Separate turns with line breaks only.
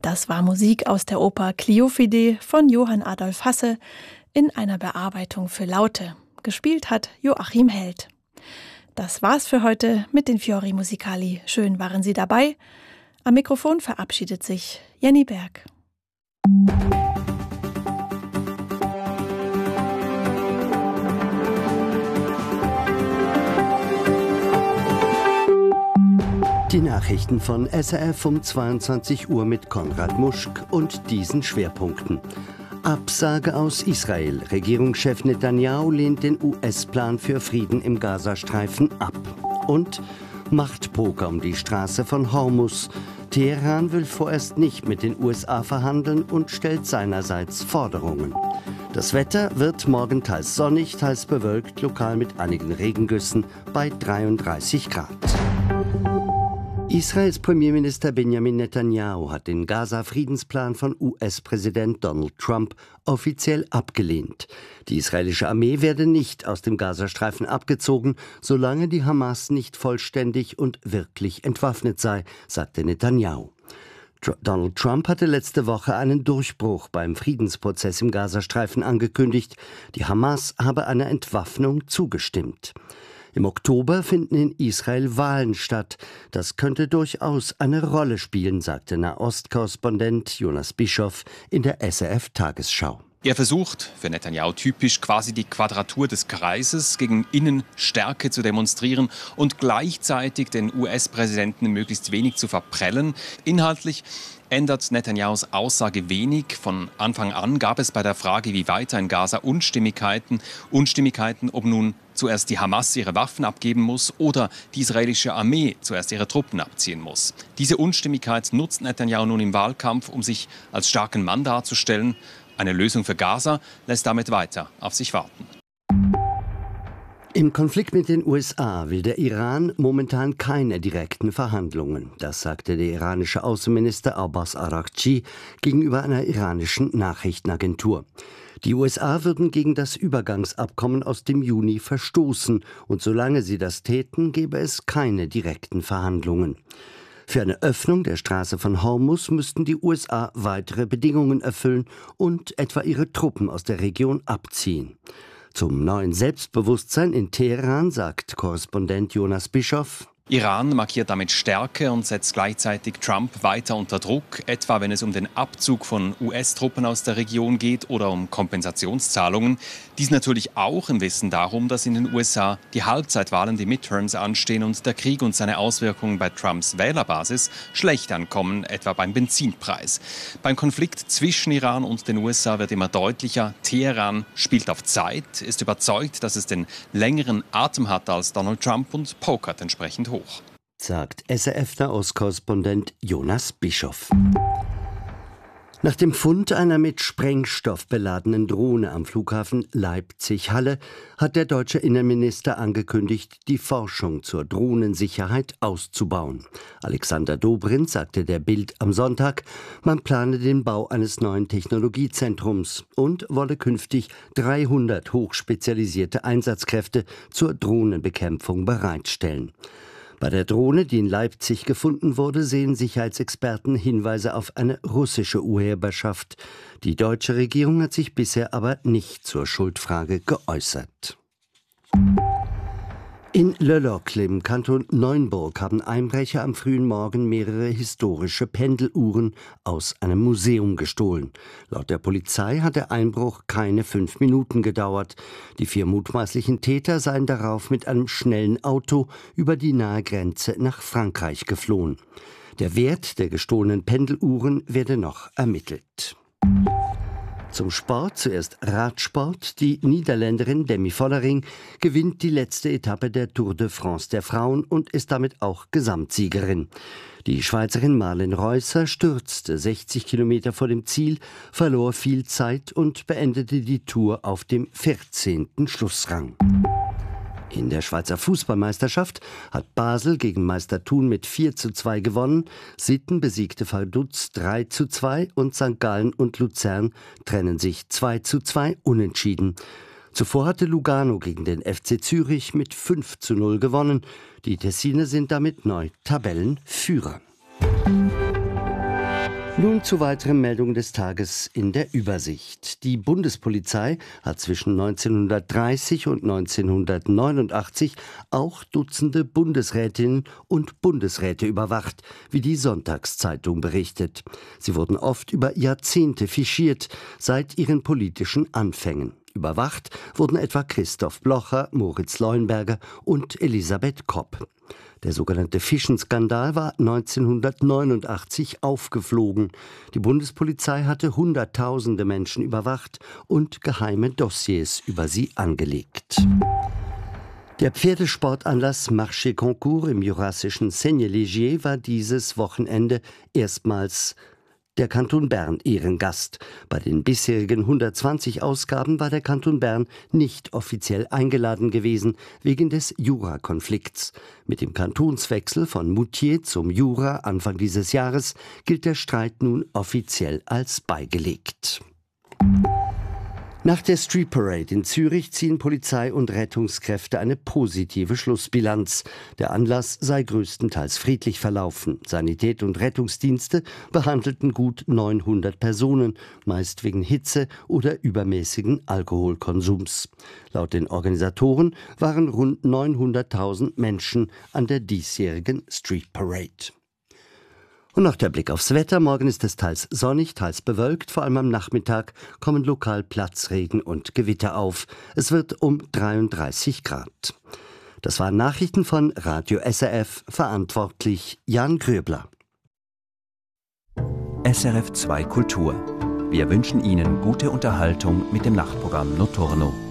Das war Musik aus der Oper Kleophidae von Johann Adolf Hasse in einer Bearbeitung für Laute. Gespielt hat Joachim Held. Das war's für heute mit den Fiori Musicali. Schön waren Sie dabei. Am Mikrofon verabschiedet sich Jenny Berg.
Die Nachrichten von SRF um 22 Uhr mit Konrad Muschk und diesen Schwerpunkten. Absage aus Israel. Regierungschef Netanyahu lehnt den US-Plan für Frieden im Gazastreifen ab. Und Machtpoker um die Straße von Hormuz. Teheran will vorerst nicht mit den USA verhandeln und stellt seinerseits Forderungen. Das Wetter wird morgen teils sonnig, teils bewölkt, lokal mit einigen Regengüssen bei 33 Grad. Israels Premierminister Benjamin Netanyahu hat den Gaza-Friedensplan von US-Präsident Donald Trump offiziell abgelehnt. Die israelische Armee werde nicht aus dem Gazastreifen abgezogen, solange die Hamas nicht vollständig und wirklich entwaffnet sei, sagte Netanyahu. Donald Trump hatte letzte Woche einen Durchbruch beim Friedensprozess im Gazastreifen angekündigt. Die Hamas habe einer Entwaffnung zugestimmt. Im Oktober finden in Israel Wahlen statt. Das könnte durchaus eine Rolle spielen, sagte Nahost-Korrespondent Jonas Bischoff in der SRF-Tagesschau.
Er versucht, für Netanyahu typisch, quasi die Quadratur des Kreises, gegen Innenstärke zu demonstrieren und gleichzeitig den US-Präsidenten möglichst wenig zu verprellen. Inhaltlich ändert Netanyahus Aussage wenig. Von Anfang an gab es bei der Frage, wie weiter in Gaza Unstimmigkeiten, ob nun zuerst die Hamas ihre Waffen abgeben muss oder die israelische Armee zuerst ihre Truppen abziehen muss. Diese Unstimmigkeit nutzt Netanyahu nun im Wahlkampf, um sich als starken Mann darzustellen. Eine Lösung für Gaza lässt damit weiter auf sich warten.
Im Konflikt mit den USA will der Iran momentan keine direkten Verhandlungen. Das sagte der iranische Außenminister Abbas Araghchi gegenüber einer iranischen Nachrichtenagentur. Die USA würden gegen das Übergangsabkommen aus dem Juni verstoßen und solange sie das täten, gäbe es keine direkten Verhandlungen. Für eine Öffnung der Straße von Hormuz müssten die USA weitere Bedingungen erfüllen und etwa ihre Truppen aus der Region abziehen. Zum neuen Selbstbewusstsein in Teheran sagt Korrespondent Jonas Bischoff:
Iran markiert damit Stärke und setzt gleichzeitig Trump weiter unter Druck, etwa wenn es um den Abzug von US-Truppen aus der Region geht oder um Kompensationszahlungen. Dies natürlich auch im Wissen darum, dass in den USA die Halbzeitwahlen, die Midterms anstehen und der Krieg und seine Auswirkungen bei Trumps Wählerbasis schlecht ankommen, etwa beim Benzinpreis. Beim Konflikt zwischen Iran und den USA wird immer deutlicher, Teheran spielt auf Zeit, ist überzeugt, dass es den längeren Atem hat als Donald Trump und pokert entsprechend hoch.
Sagt SRF-Nahost-Korrespondent Jonas Bischoff. Nach dem Fund einer mit Sprengstoff beladenen Drohne am Flughafen Leipzig-Halle hat der deutsche Innenminister angekündigt, die Forschung zur Drohnensicherheit auszubauen. Alexander Dobrindt sagte der Bild am Sonntag, man plane den Bau eines neuen Technologiezentrums und wolle künftig 300 hochspezialisierte Einsatzkräfte zur Drohnenbekämpfung bereitstellen. Bei der Drohne, die in Leipzig gefunden wurde, sehen Sicherheitsexperten Hinweise auf eine russische Urheberschaft. Die deutsche Regierung hat sich bisher aber nicht zur Schuldfrage geäußert. In Le Locle im Kanton Neuenburg haben Einbrecher am frühen Morgen mehrere historische Pendeluhren aus einem Museum gestohlen. Laut der Polizei hat der Einbruch keine 5 Minuten gedauert. Die 4 mutmaßlichen Täter seien darauf mit einem schnellen Auto über die nahe Grenze nach Frankreich geflohen. Der Wert der gestohlenen Pendeluhren werde noch ermittelt. Zum Sport, zuerst Radsport. Die Niederländerin Demi Vollering gewinnt die letzte Etappe der Tour de France der Frauen und ist damit auch Gesamtsiegerin. Die Schweizerin Marlen Reusser stürzte 60 Kilometer vor dem Ziel, verlor viel Zeit und beendete die Tour auf dem 14. Schlussrang. In der Schweizer Fußballmeisterschaft hat Basel gegen Meister Thun mit 4:2 gewonnen. Sitten besiegte Vaduz 3:2 und St. Gallen und Luzern trennen sich 2:2 unentschieden. Zuvor hatte Lugano gegen den FC Zürich mit 5:0 gewonnen. Die Tessiner sind damit neu Tabellenführer. Nun zu weiteren Meldungen des Tages in der Übersicht. Die Bundespolizei hat zwischen 1930 und 1989 auch Dutzende Bundesrätinnen und Bundesräte überwacht, wie die Sonntagszeitung berichtet. Sie wurden oft über Jahrzehnte fichiert, seit ihren politischen Anfängen. Überwacht wurden etwa Christoph Blocher, Moritz Leuenberger und Elisabeth Kopp. Der sogenannte Fischenskandal war 1989 aufgeflogen. Die Bundespolizei hatte Hunderttausende Menschen überwacht und geheime Dossiers über sie angelegt. Der Pferdesportanlass Marché Concours im jurassischen Seignelay war dieses Wochenende erstmals der Kanton Bern Ehrengast. Bei den bisherigen 120 Ausgaben war der Kanton Bern nicht offiziell eingeladen gewesen, wegen des Jurakonflikts. Mit dem Kantonswechsel von Moutier zum Jura Anfang dieses Jahres gilt der Streit nun offiziell als beigelegt. Nach der Street Parade in Zürich ziehen Polizei und Rettungskräfte eine positive Schlussbilanz. Der Anlass sei größtenteils friedlich verlaufen. Sanität und Rettungsdienste behandelten gut 900 Personen, meist wegen Hitze oder übermäßigen Alkoholkonsums. Laut den Organisatoren waren rund 900.000 Menschen an der diesjährigen Street Parade. Und noch der Blick aufs Wetter. Morgen ist es teils sonnig, teils bewölkt. Vor allem am Nachmittag kommen lokal Platzregen und Gewitter auf. Es wird um 33 Grad. Das waren Nachrichten von Radio SRF, verantwortlich Jan Gröbler.
SRF 2 Kultur. Wir wünschen Ihnen gute Unterhaltung mit dem Nachtprogramm Notturno.